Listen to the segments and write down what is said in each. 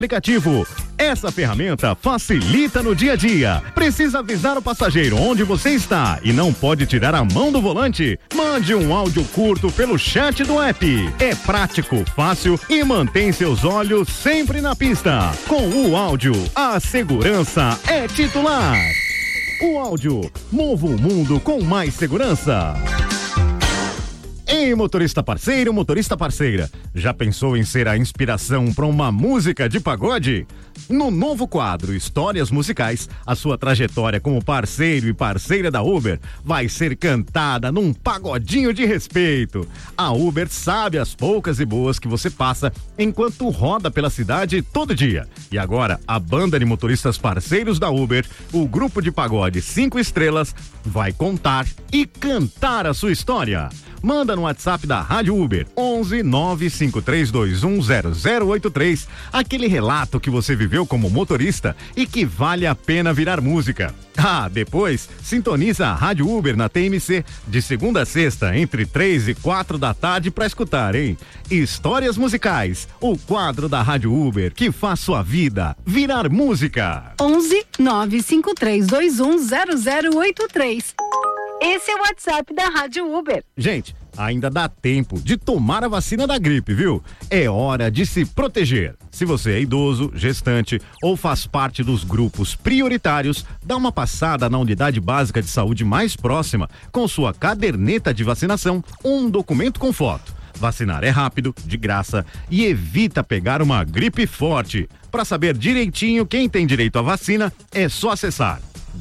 Aplicativo. Essa ferramenta facilita no dia a dia. Precisa avisar o passageiro onde você está e não pode tirar a mão do volante? Mande um áudio curto pelo chat do app. É prático, fácil e mantém seus olhos sempre na pista. Com o áudio, a segurança é titular. O áudio, mova o mundo com mais segurança. Ei, motorista parceiro, motorista parceira, já pensou em ser a inspiração para uma música de pagode? No novo quadro Histórias Musicais, a sua trajetória como parceiro e parceira da Uber vai ser cantada num pagodinho de respeito. A Uber sabe as poucas e boas que você passa enquanto roda pela cidade todo dia. E agora, a banda de motoristas parceiros da Uber, o grupo de pagode 5 estrelas, vai contar e cantar a sua história. Manda no WhatsApp da Rádio Uber 11 95321 0083 aquele relato que você viveu como motorista e que vale a pena virar música. Ah, depois sintoniza a Rádio Uber na TMC de segunda a sexta entre 3 e 4 da tarde para escutar, hein? Histórias Musicais, o quadro da Rádio Uber que faz sua vida virar música. 11 95321 0083. Esse é o WhatsApp da Rádio Uber. Gente, ainda dá tempo de tomar a vacina da gripe, viu? É hora de se proteger. Se você é idoso, gestante ou faz parte dos grupos prioritários, dá uma passada na unidade básica de saúde mais próxima com sua caderneta de vacinação, um documento com foto. Vacinar é rápido, de graça e evita pegar uma gripe forte. Para saber direitinho quem tem direito à vacina, é só acessar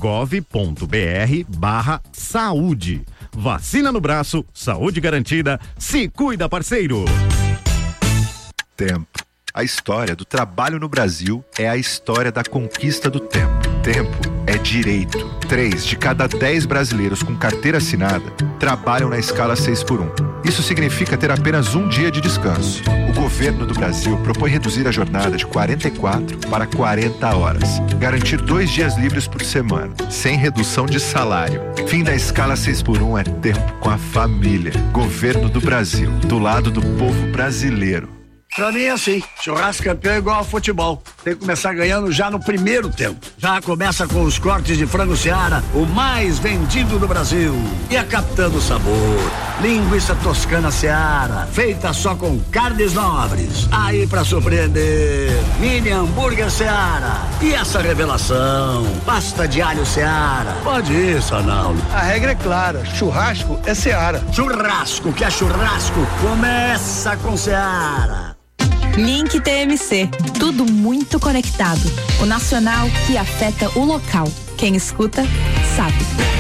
gov.br/saúde. Vacina no braço, saúde garantida, se cuida, parceiro. Tempo. A história do trabalho no Brasil é a história da conquista do tempo. Tempo é direito. 3 de cada 10 brasileiros com carteira assinada trabalham na escala 6x1. Isso significa ter apenas um dia de descanso. O governo do Brasil propõe reduzir a jornada de 44 para 40 horas. Garantir 2 dias livres por semana, sem redução de salário. Fim da escala 6x1 é tempo com a família. Governo do Brasil, do lado do povo brasileiro. Pra mim é assim, churrasco campeão é igual ao futebol, tem que começar ganhando já no primeiro tempo. Já começa com os cortes de frango Seara, o mais vendido do Brasil. E a Capitã do Sabor, linguiça toscana Seara, feita só com carnes nobres. Aí pra surpreender, mini hambúrguer Seara. E essa revelação, pasta de alho Seara. Pode ir, Sanaldo. A regra é clara, churrasco é Seara. Churrasco que é churrasco, começa com Seara. Link TMC, tudo muito conectado. O nacional que afeta o local. Quem escuta, sabe.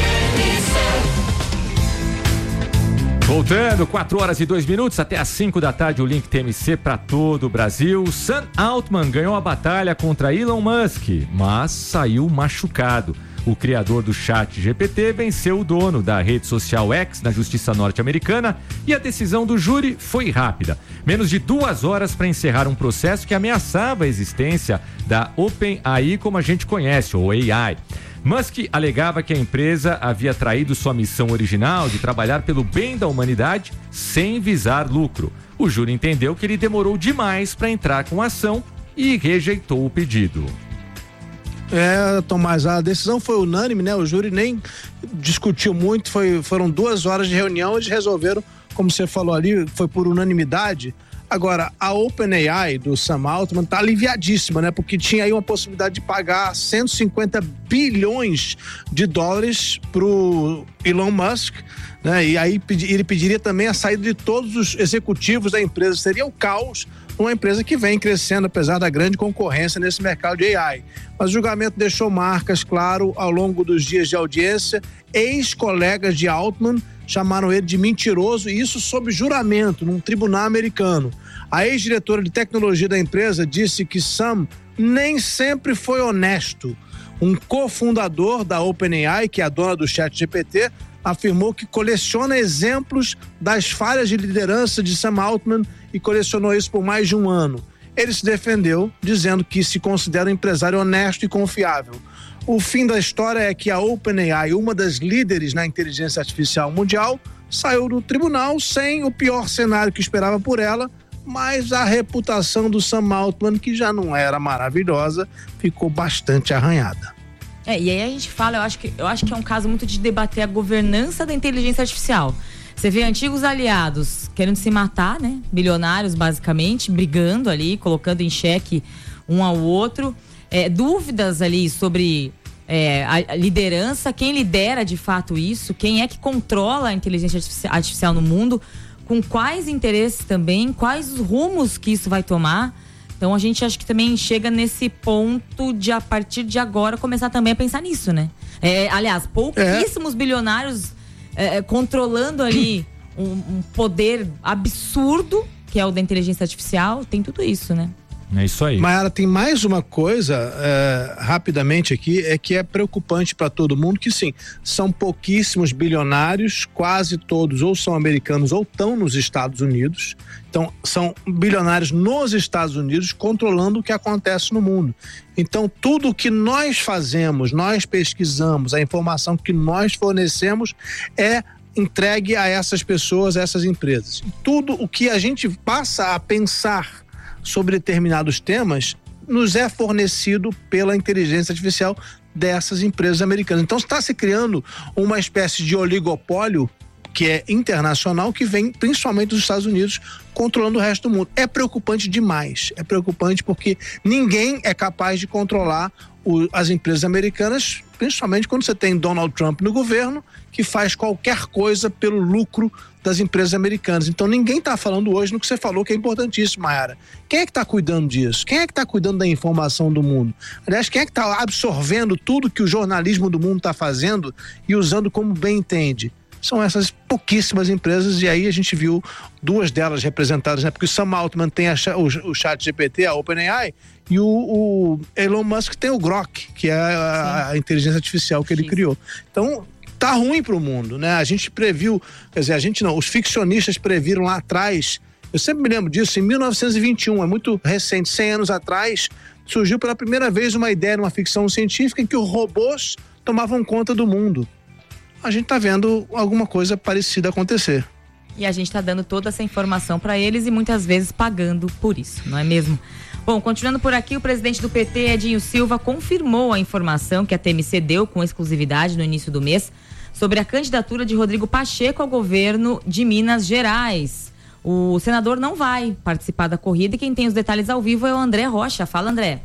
Voltando, 4h02, até às 5 da tarde, o Link TMC para todo o Brasil. Sam Altman ganhou a batalha contra Elon Musk, mas saiu machucado. O criador do chat GPT venceu o dono da rede social X na justiça norte-americana e a decisão do júri foi rápida. Menos de 2 horas para encerrar um processo que ameaçava a existência da OpenAI como a gente conhece, ou AI. Musk alegava que a empresa havia traído sua missão original de trabalhar pelo bem da humanidade sem visar lucro. O júri entendeu que ele demorou demais para entrar com a ação e rejeitou o pedido. Tomás, a decisão foi unânime, né? O júri nem discutiu muito, foram 2 horas de reunião, eles resolveram, como você falou ali, foi por unanimidade. Agora, a OpenAI do Sam Altman tá aliviadíssima, né? Porque tinha aí uma possibilidade de pagar 150 bilhões de dólares pro Elon Musk, né? E aí ele pediria também a saída de todos os executivos da empresa. Seria o caos uma empresa que vem crescendo, apesar da grande concorrência nesse mercado de AI. Mas o julgamento deixou marcas, claro, ao longo dos dias de audiência. Ex-colegas de Altman chamaram ele de mentiroso, e isso sob juramento, num tribunal americano. A ex-diretora de tecnologia da empresa disse que Sam nem sempre foi honesto. Um cofundador da OpenAI, que é a dona do ChatGPT, afirmou que coleciona exemplos das falhas de liderança de Sam Altman e colecionou isso por mais de 1 ano. Ele se defendeu, dizendo que se considera um empresário honesto e confiável. O fim da história é que a OpenAI, uma das líderes na inteligência artificial mundial, saiu do tribunal sem o pior cenário que esperava por ela, mas a reputação do Sam Altman, que já não era maravilhosa, ficou bastante arranhada. E aí a gente fala, eu acho que é um caso muito de debater a governança da inteligência artificial. Você vê antigos aliados querendo se matar, né? Bilionários, basicamente, brigando ali, colocando em xeque um ao outro. Dúvidas ali sobre a liderança, quem lidera de fato isso, quem é que controla a inteligência artificial no mundo, com quais interesses também, quais os rumos que isso vai tomar. Então a gente acha que também chega nesse ponto de, a partir de agora, começar também a pensar nisso, né? Aliás, pouquíssimos bilionários controlando ali um poder absurdo, que é o da inteligência artificial, tem tudo isso, né? É isso aí. Mayara, tem mais uma coisa, rapidamente aqui, que é preocupante para todo mundo, que sim, são pouquíssimos bilionários, quase todos ou são americanos ou estão nos Estados Unidos. Então, são bilionários nos Estados Unidos controlando o que acontece no mundo. Então, tudo que nós fazemos, nós pesquisamos, a informação que nós fornecemos é entregue a essas pessoas, a essas empresas. Tudo o que a gente passa a pensar sobre determinados temas nos é fornecido pela inteligência artificial dessas empresas americanas. Então está se criando uma espécie de oligopólio que é internacional, que vem principalmente dos Estados Unidos controlando o resto do mundo. É preocupante demais, é preocupante porque ninguém é capaz de controlar as empresas americanas, principalmente quando você tem Donald Trump no governo, que faz qualquer coisa pelo lucro das empresas americanas. Então ninguém está falando hoje no que você falou, que é importantíssimo, Mayara. Quem é que está cuidando disso? Quem é que está cuidando da informação do mundo? Aliás, quem é que está absorvendo tudo que o jornalismo do mundo está fazendo e usando como bem entende? São essas pouquíssimas empresas, e aí a gente viu duas delas representadas, né? Porque o Sam Altman tem o ChatGPT, a OpenAI, e o Elon Musk tem o Grok, que é a inteligência artificial que ele criou. Então, tá ruim pro mundo, né? A gente previu, quer dizer, a gente não, os ficcionistas previram lá atrás, eu sempre me lembro disso, em 1921, é muito recente, 100 anos atrás, surgiu pela primeira vez uma ideia numa ficção científica em que os robôs tomavam conta do mundo. A gente tá vendo alguma coisa parecida acontecer. E a gente tá dando toda essa informação para eles e muitas vezes pagando por isso, não é mesmo? Bom, continuando por aqui, o presidente do PT, Edinho Silva, confirmou a informação que a TMC deu com exclusividade no início do mês sobre a candidatura de Rodrigo Pacheco ao governo de Minas Gerais. O senador não vai participar da corrida e quem tem os detalhes ao vivo é o André Rocha. Fala, André.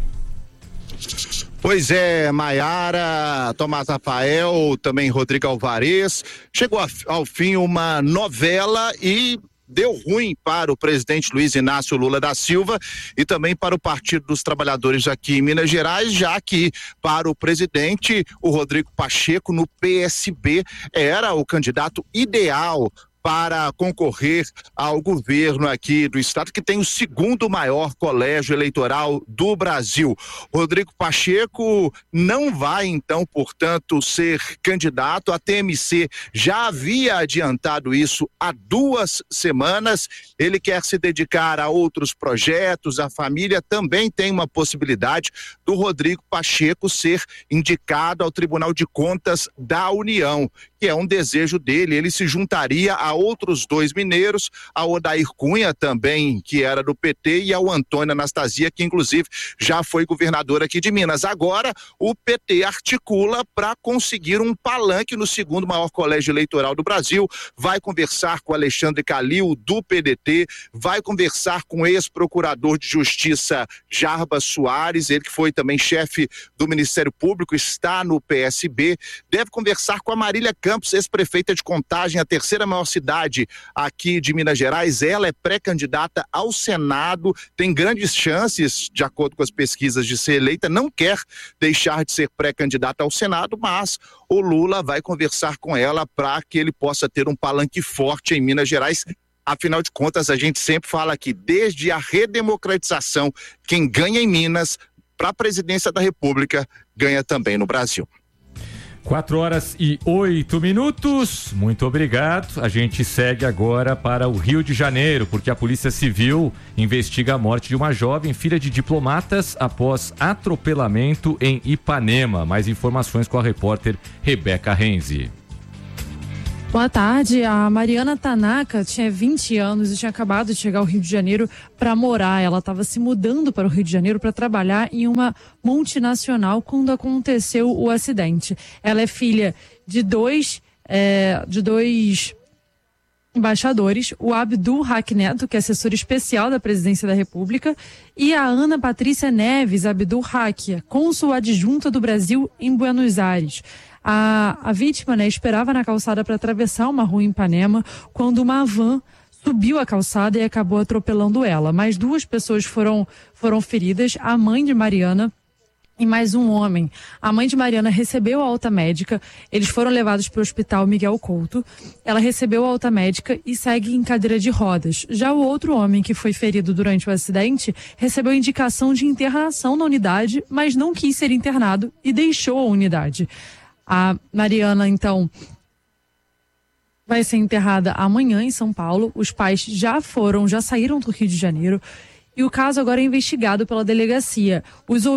Pois é, Mayara, Tomás Rafael, também Rodrigo Alvarez. Chegou ao fim uma novela e deu ruim para o presidente Luiz Inácio Lula da Silva e também para o Partido dos Trabalhadores aqui em Minas Gerais, já que para o presidente, o Rodrigo Pacheco no PSB era o candidato ideal para concorrer ao governo aqui do estado, que tem o segundo maior colégio eleitoral do Brasil. Rodrigo Pacheco não vai, então, portanto, ser candidato. A TMC já havia adiantado isso há 2 semanas. Ele quer se dedicar a outros projetos. A família também tem uma possibilidade do Rodrigo Pacheco ser indicado ao Tribunal de Contas da União, que é um desejo dele. Ele se juntaria a outros 2 mineiros, ao Odair Cunha também, que era do PT, e ao Antônio Anastasia, que inclusive já foi governador aqui de Minas. Agora o PT articula para conseguir um palanque no segundo maior colégio eleitoral do Brasil, vai conversar com Alexandre Calil do PDT, vai conversar com o ex-procurador de Justiça Jarbas Soares, ele que foi também chefe do Ministério Público, está no PSB, deve conversar com a Marília Campos, ex-prefeita de Contagem, a 3ª maior cidade aqui de Minas Gerais. Ela é pré-candidata ao Senado, tem grandes chances, de acordo com as pesquisas, de ser eleita, não quer deixar de ser pré-candidata ao Senado, mas o Lula vai conversar com ela para que ele possa ter um palanque forte em Minas Gerais. Afinal de contas, a gente sempre fala que desde a redemocratização, quem ganha em Minas para a presidência da República ganha também no Brasil. 4h08. Muito obrigado. A gente segue agora para o Rio de Janeiro, porque a Polícia Civil investiga a morte de uma jovem filha de diplomatas após atropelamento em Ipanema. Mais informações com a repórter Rebeca Renzi. Boa tarde. A Mariana Tanaka tinha 20 anos e tinha acabado de chegar ao Rio de Janeiro para morar. Ela estava se mudando para o Rio de Janeiro para trabalhar em uma multinacional quando aconteceu o acidente. Ela é filha de dois embaixadores, o Abdul Haq Neto, que é assessor especial da Presidência da República, e a Ana Patrícia Neves Abdul Haq, cônsul adjunta do Brasil em Buenos Aires. A vítima, esperava na calçada para atravessar uma rua em Ipanema, quando uma van subiu a calçada e acabou atropelando ela. Mais 2 pessoas foram feridas, a mãe de Mariana e mais um homem. A mãe de Mariana recebeu a alta médica, eles foram levados para o Hospital Miguel Couto. Ela recebeu a alta médica e segue em cadeira de rodas. Já o outro homem, que foi ferido durante o acidente, recebeu indicação de internação na unidade, mas não quis ser internado e deixou a unidade. A Mariana, então, vai ser enterrada amanhã em São Paulo. Os pais já saíram do Rio de Janeiro. E o caso agora é investigado pela delegacia. Os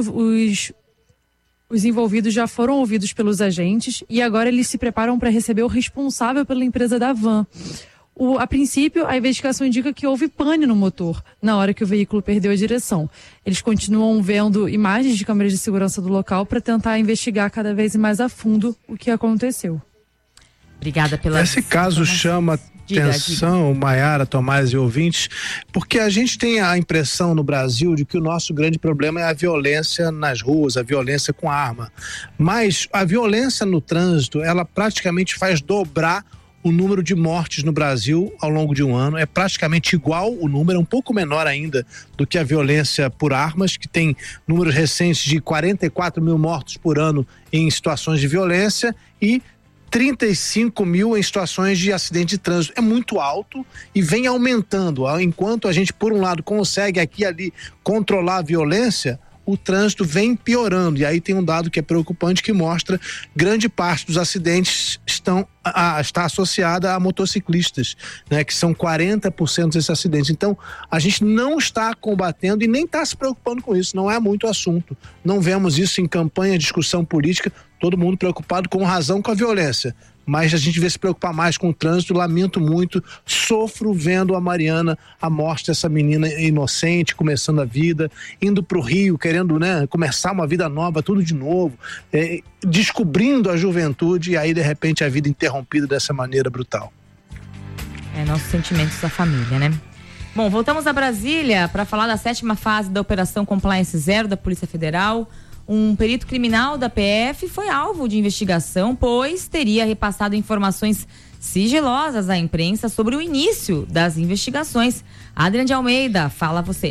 envolvidos já foram ouvidos pelos agentes e agora eles se preparam para receber o responsável pela empresa da van. A princípio, a investigação indica que houve pane no motor na hora que o veículo perdeu a direção. Eles continuam vendo imagens de câmeras de segurança do local para tentar investigar cada vez mais a fundo o que aconteceu. Obrigada pela... Esse caso chama atenção, Maiara, Tomás e ouvintes, porque a gente tem a impressão no Brasil de que o nosso grande problema é a violência nas ruas, a violência com arma. Mas a violência no trânsito, ela praticamente faz dobrar o número de mortes no Brasil ao longo de um ano. É praticamente igual o número, é um pouco menor ainda do que a violência por armas, que tem números recentes de 44 mil mortos por ano em situações de violência e 35 mil em situações de acidente de trânsito. É muito alto e vem aumentando. Enquanto a gente, por um lado, consegue aqui e ali controlar a violência, o trânsito vem piorando. E aí tem um dado que é preocupante, que mostra grande parte dos acidentes está associada a motociclistas, que são 40% desses acidentes. Então, a gente não está combatendo e nem está se preocupando com isso. Não é muito assunto. Não vemos isso em campanha, discussão política, todo mundo preocupado com razão com a violência. Mas a gente vê se preocupar mais com o trânsito. Lamento muito, sofro vendo a Mariana, a morte dessa menina inocente, começando a vida, indo para o Rio, querendo começar uma vida nova, tudo de novo, descobrindo a juventude, e aí de repente a vida interrompida dessa maneira brutal. Nossos sentimentos da família, né? Bom, voltamos a Brasília para falar da 7ª fase da Operação Compliance Zero da Polícia Federal. Um perito criminal da PF foi alvo de investigação, pois teria repassado informações sigilosas à imprensa sobre o início das investigações. Adriano de Almeida, fala você.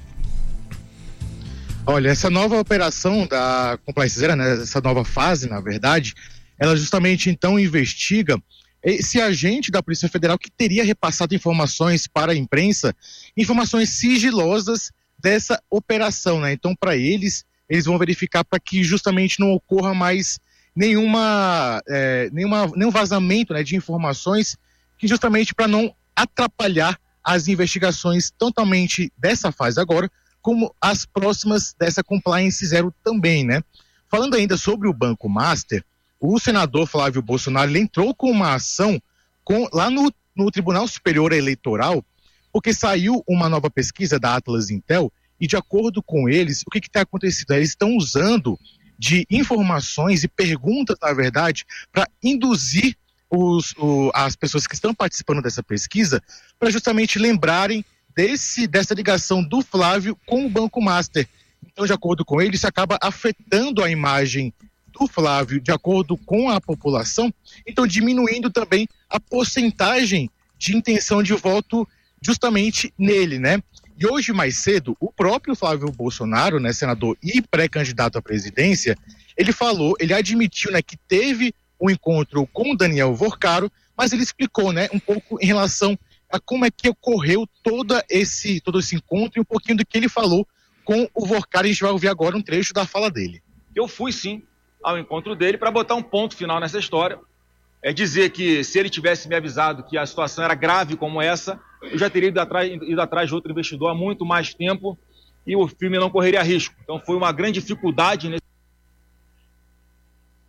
Olha, essa nova operação da Compliance Zero, essa nova fase, na verdade, ela justamente então investiga esse agente da Polícia Federal que teria repassado informações para a imprensa, informações sigilosas dessa operação, Então, para eles vão verificar para que justamente não ocorra mais nenhum vazamento de informações, que justamente para não atrapalhar as investigações totalmente dessa fase agora, como as próximas dessa Compliance Zero também, Falando ainda sobre o Banco Master, o senador Flávio Bolsonaro entrou com uma ação lá no Tribunal Superior Eleitoral, porque saiu uma nova pesquisa da Atlas Intel. E de acordo com eles, o que está acontecendo? Eles estão usando de informações e perguntas, na verdade, para induzir as pessoas que estão participando dessa pesquisa para justamente lembrarem dessa ligação do Flávio com o Banco Master. Então, de acordo com eles, isso acaba afetando a imagem do Flávio de acordo com a população, então diminuindo também a porcentagem de intenção de voto justamente nele, E hoje, mais cedo, o próprio Flávio Bolsonaro, senador e pré-candidato à presidência, ele admitiu, que teve um encontro com o Daniel Vorcaro, mas ele explicou, um pouco em relação a como é que ocorreu todo esse encontro e um pouquinho do que ele falou com o Vorcaro. A gente vai ouvir agora um trecho da fala dele. Eu fui, sim, ao encontro dele para botar um ponto final nessa história. É dizer que se ele tivesse me avisado que a situação era grave como essa, eu já teria ido atrás de outro investidor há muito mais tempo e o filme não correria risco. Então foi uma grande dificuldade.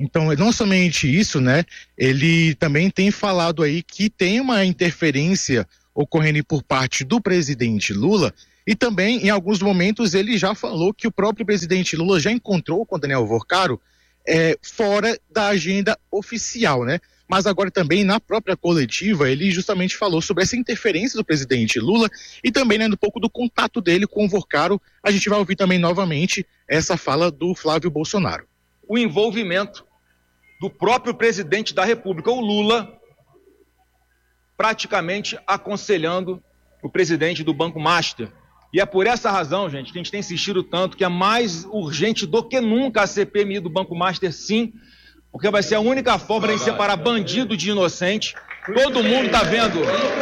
Então, não somente isso, né? Ele também tem falado aí que tem uma interferência ocorrendo por parte do presidente Lula, e também, em alguns momentos, ele já falou que o próprio presidente Lula já encontrou com Daniel Vorcaro fora da agenda oficial, né? Mas agora também, na própria coletiva, ele justamente falou sobre essa interferência do presidente Lula e também, né, um pouco do contato dele com o Vorcaro. A gente vai ouvir também novamente essa fala do Flávio Bolsonaro. O envolvimento do próprio presidente da República, o Lula, praticamente aconselhando o presidente do Banco Master. E é por essa razão, gente, que a gente tem insistido tanto que é mais urgente do que nunca a CPMI do Banco Master, sim, porque vai ser a única forma de separar bandido de inocente. Todo mundo está vendo.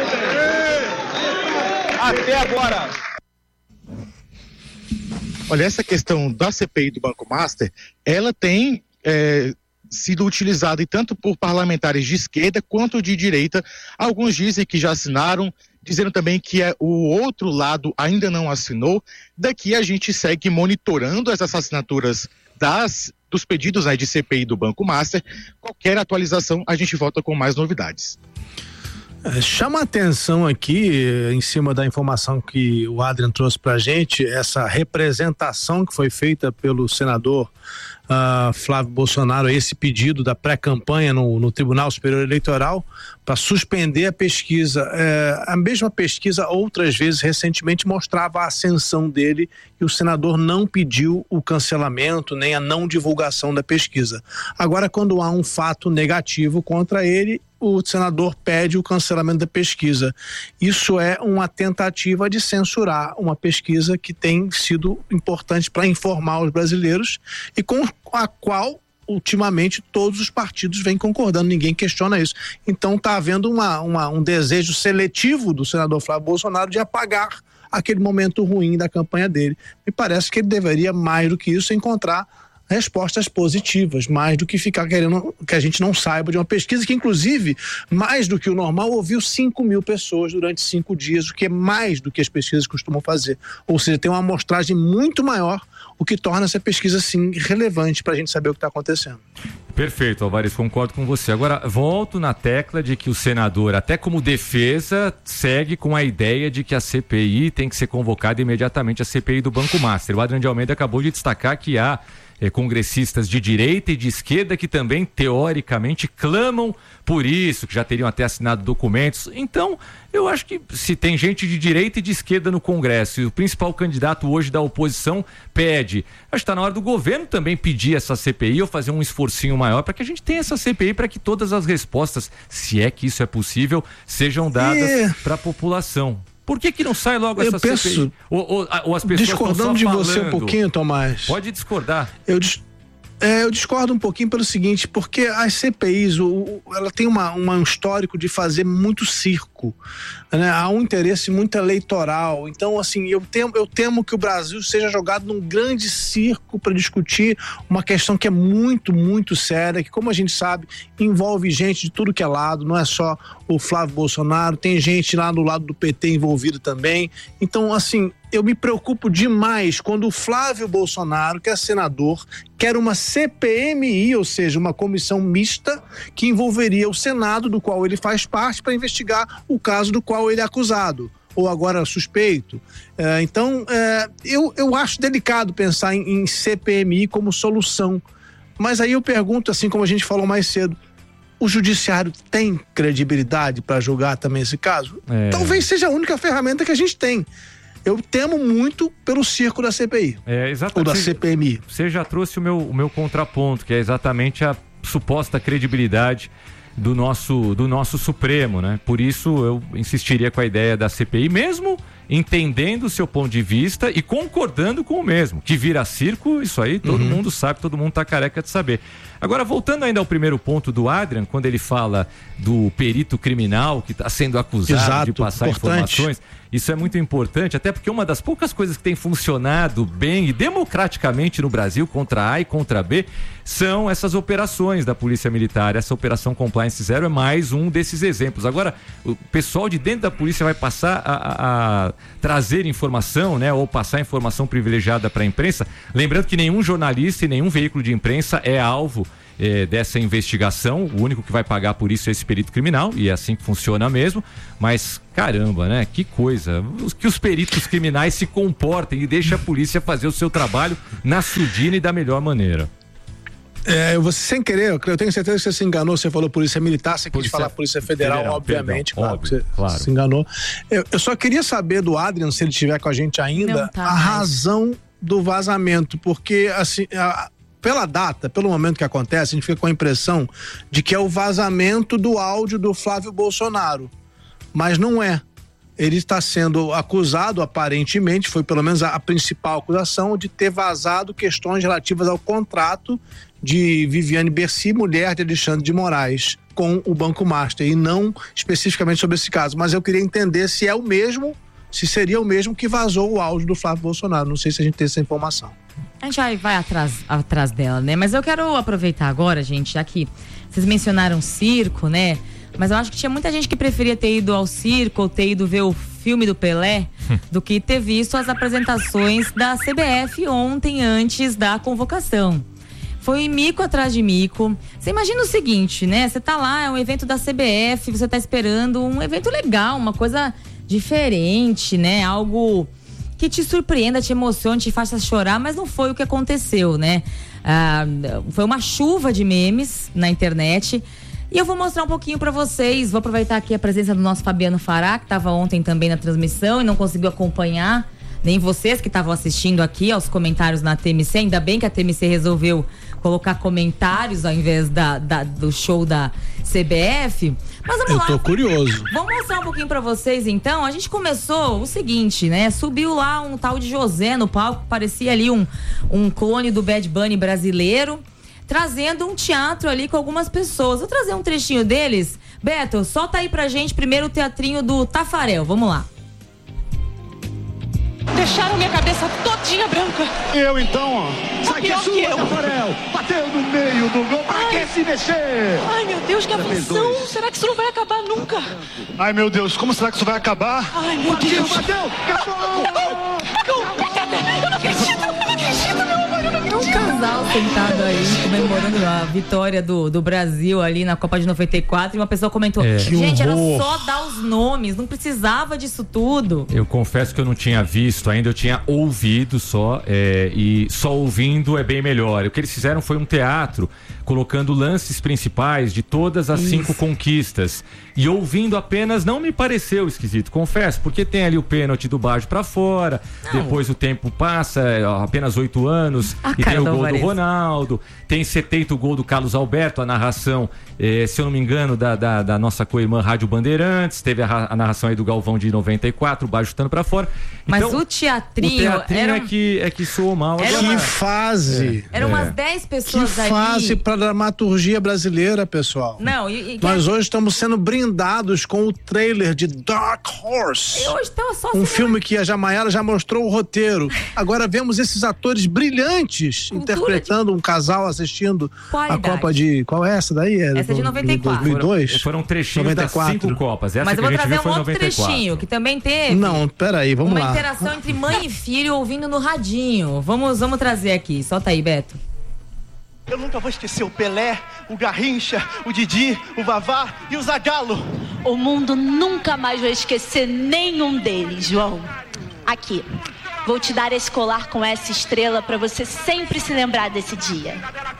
Até agora. Olha, essa questão da CPI do Banco Master, ela tem sido utilizada tanto por parlamentares de esquerda quanto de direita. Alguns dizem que já assinaram, dizendo também que o outro lado ainda não assinou. Daqui a gente segue monitorando essas assinaturas dos pedidos, né, de CPI do Banco Master. Qualquer atualização, a gente volta com mais novidades. Chama a atenção aqui, em cima da informação que o Adrian trouxe pra gente, essa representação que foi feita pelo senador Flávio Bolsonaro, esse pedido da pré-campanha no Tribunal Superior Eleitoral para suspender a pesquisa. A mesma pesquisa, outras vezes, recentemente, mostrava a ascensão dele e o senador não pediu o cancelamento nem a não divulgação da pesquisa. Agora, quando há um fato negativo contra ele, o senador pede o cancelamento da pesquisa. Isso é uma tentativa de censurar uma pesquisa que tem sido importante para informar os brasileiros e com a qual ultimamente todos os partidos vêm concordando, ninguém questiona isso. Então está havendo um desejo seletivo do senador Flávio Bolsonaro de apagar aquele momento ruim da campanha dele. Me parece que ele deveria, mais do que isso, encontrar respostas positivas, mais do que ficar querendo que a gente não saiba de uma pesquisa que, inclusive, mais do que o normal, ouviu 5.000 pessoas durante 5 dias, o que é mais do que as pesquisas costumam fazer. Ou seja, tem uma amostragem muito maior, o que torna essa pesquisa, sim, relevante para a gente saber o que está acontecendo. Perfeito, Alvarez, concordo com você. Agora, volto na tecla de que o senador, até como defesa, segue com a ideia de que a CPI tem que ser convocada imediatamente, a CPI do Banco Master. O Adrian de Almeida acabou de destacar que há congressistas de direita e de esquerda que também, teoricamente, clamam por isso, que já teriam até assinado documentos. Então, eu acho que se tem gente de direita e de esquerda no Congresso e o principal candidato hoje da oposição pede, acho que está na hora do governo também pedir essa CPI ou fazer um esforcinho maior para que a gente tenha essa CPI, para que todas as respostas, se é que isso é possível, sejam dadas para a população. Por que não sai logo essa CPI? Ou as pessoas discordando de você um pouquinho, Tomás. Pode discordar. Eu discordo um pouquinho pelo seguinte, porque as CPIs, ela tem um histórico de fazer muito circo, né? Há um interesse muito eleitoral. Então, assim, eu temo que o Brasil seja jogado num grande circo para discutir uma questão que é muito, muito séria, que, como a gente sabe, envolve gente de tudo que é lado, não é só o Flávio Bolsonaro, tem gente lá do lado do PT envolvido também. Então, assim, eu me preocupo demais quando o Flávio Bolsonaro, que é senador, quer uma CPMI, ou seja, uma comissão mista que envolveria o Senado, do qual ele faz parte, para investigar o caso do qual ele é acusado, ou agora suspeito. Então, eu acho delicado pensar em CPMI como solução. Mas aí eu pergunto, assim como a gente falou mais cedo, o judiciário tem credibilidade para julgar também esse caso? Talvez seja a única ferramenta que a gente tem. Eu temo muito pelo circo da CPI. Ou da CPMI. Você já trouxe o meu contraponto, que é exatamente a suposta credibilidade do nosso Supremo, né? Por isso eu insistiria com a ideia da CPI, mesmo entendendo o seu ponto de vista e concordando com o mesmo. Que vira circo, isso aí todo mundo sabe, todo mundo tá careca de saber. Agora, voltando ainda ao primeiro ponto do Adrian, quando ele fala do perito criminal que está sendo acusado de passar informações, isso é muito importante, até porque uma das poucas coisas que tem funcionado bem e democraticamente no Brasil, contra A e contra B, são essas operações da Polícia Militar. Essa Operação Compliance Zero é mais um desses exemplos. Agora, o pessoal de dentro da polícia vai passar a trazer informação, né, ou passar informação privilegiada para a imprensa, lembrando que nenhum jornalista e nenhum veículo de imprensa é alvo dessa investigação. O único que vai pagar por isso é esse perito criminal, e é assim que funciona mesmo. Mas, caramba, né? Que coisa. Que os peritos criminais se comportem e deixem a polícia fazer o seu trabalho na surdina e da melhor maneira. Você sem querer, eu tenho certeza que você se enganou, você falou polícia militar, você quis falar polícia federal, obviamente, perdão, claro, você se enganou. Eu só queria saber do Adrian, se ele estiver com a gente ainda, a razão do vazamento, porque assim, pela data, pelo momento que acontece, a gente fica com a impressão de que é o vazamento do áudio do Flávio Bolsonaro, mas não é. Ele está sendo acusado, aparentemente, foi pelo menos a principal acusação, de ter vazado questões relativas ao contrato de Viviane Bercy, mulher de Alexandre de Moraes, com o Banco Master, e não especificamente sobre esse caso. Mas eu queria entender se é o mesmo, se seria o mesmo que vazou o áudio do Flávio Bolsonaro. Não sei se a gente tem essa informação. A gente vai atrás dela, né? Mas eu quero aproveitar agora, gente, já que vocês mencionaram circo, né? Mas eu acho que tinha muita gente que preferia ter ido ao circo ou ter ido ver o filme do Pelé do que ter visto as apresentações da CBF ontem, antes da convocação. Foi mico atrás de mico. Você imagina o seguinte, né? Você tá lá, é um evento da CBF, você tá esperando um evento legal, uma coisa diferente, né? Algo que te surpreenda, te emocione, te faça chorar, mas não foi o que aconteceu, né? Foi uma chuva de memes na internet. E eu vou mostrar um pouquinho pra vocês. Vou aproveitar aqui a presença do nosso Fabiano Fará, que estava ontem também na transmissão e não conseguiu acompanhar, nem vocês que estavam assistindo aqui aos comentários na TMC. Ainda bem que a TMC resolveu colocar comentários ao invés do show da CBF. Mas vamos lá. Eu tô curioso. Vamos mostrar um pouquinho pra vocês, então. A gente começou o seguinte, né? Subiu lá um tal de José no palco, parecia ali um clone do Bad Bunny brasileiro, trazendo um teatro ali com algumas pessoas. Vou trazer um trechinho deles. Beto, solta aí pra gente primeiro o teatrinho do Tafarel. Vamos lá. Deixaram minha cabeça todinha branca. Eu então, ó. Sai que é sua, Tafarel. Bateu no meio do gol. Pra que se mexer? Ai, meu Deus, que aflição. Será que isso não vai acabar nunca? Ai, meu Deus, como será que isso vai acabar? Ai, meu Deus. Bateu, acabou. Eu não acredito, meu amor. É um casal sentado aí, comemorando a vitória do Brasil ali na Copa de 94, e uma pessoa comentou, gente, era só dar os nomes, não precisava disso tudo. Eu confesso que eu não tinha visto ainda, eu tinha ouvido só, e só ouvindo é bem melhor. O que eles fizeram foi um teatro, colocando lances principais de todas as 5 conquistas, e ouvindo apenas não me pareceu esquisito, confesso, porque tem ali o pênalti do Baggio pra fora, depois o tempo passa, apenas 8 anos, e tem o gol do Ronaldo, tem 70 o gol do Carlos Alberto, a narração, se eu não me engano, da nossa co-irmã Rádio Bandeirantes, teve a narração aí do Galvão de 94, o Baggio chutando pra fora. Mas então, o teatrinho era... é que soou mal. Que fase! Eram umas 10 pessoas que ali. Que fase pra dramaturgia brasileira, pessoal. Não, nós hoje estamos sendo brindados com o trailer de Dark Horse. Hoje tava só filme que a Jamaela já mostrou o roteiro. Agora vemos esses atores brilhantes interpretando um casal assistindo a Copa de... Qual é essa daí? Essa é de 94. 2002? Foram trechinhos 94. Das 5 Copas. Essa mas eu vou trazer um outro 94. Trechinho que também teve. Não, peraí, vamos lá. Uma interação entre mãe e filho ouvindo no radinho. Vamos trazer aqui. Solta aí, Beto. Eu nunca vou esquecer o Pelé, o Garrincha, o Didi, o Vavá e o Zagallo. O mundo nunca mais vai esquecer nenhum deles, João. Aqui, vou te dar esse colar com essa estrela pra você sempre se lembrar desse dia.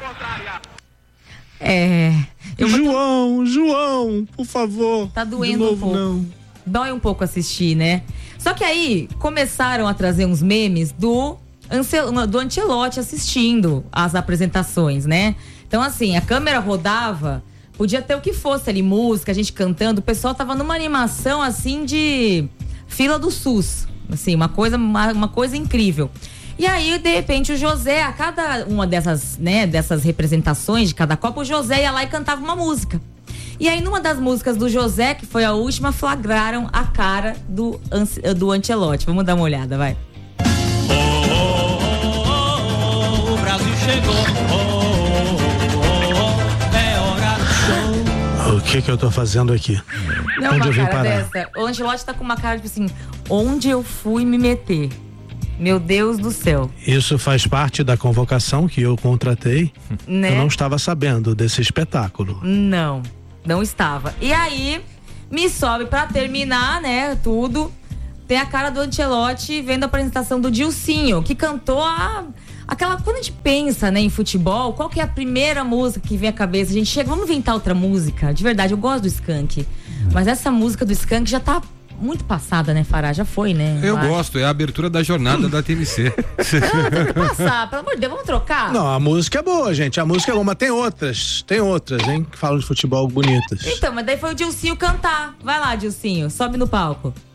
João, por favor. Tá doendo um pouco. Não. Dói um pouco assistir, né? Só que aí começaram a trazer uns memes do Ancelotti assistindo as apresentações, né? Então, assim, a câmera rodava, podia ter o que fosse ali, música, a gente cantando, o pessoal tava numa animação, assim, de fila do SUS. Assim, uma coisa incrível. E aí, de repente, o José, a cada uma dessas representações de cada Copa, o José ia lá e cantava uma música. E aí, numa das músicas do José, que foi a última, flagraram a cara do Ancelotti. Vamos dar uma olhada, vai. O Brasil chegou, é hora do show. O que eu tô fazendo aqui? Não, onde uma cara dessa. O Ancelotti tá com uma cara tipo assim, onde eu fui me meter? Meu Deus do céu. Isso faz parte da convocação que eu contratei. Né? Eu não estava sabendo desse espetáculo. Não estava. E aí, me sobe pra terminar, né, tudo. Tem a cara do Ancelotti vendo a apresentação do Dilcinho, que cantou aquela... Quando a gente pensa, né, em futebol, qual que é a primeira música que vem à cabeça? A gente chega, vamos inventar outra música? De verdade, eu gosto do Skank. Mas essa música do Skank já tá muito passada, né, Fará? Já foi, né? Eu gosto, é a abertura da jornada da TMC. Não, tem que passar, pelo amor de Deus, vamos trocar? Não, a música é boa, gente. A música é boa, mas tem outras, hein, que falam de futebol bonitas. Então, mas daí foi o Dilcinho cantar. Vai lá, Dilcinho, sobe no palco.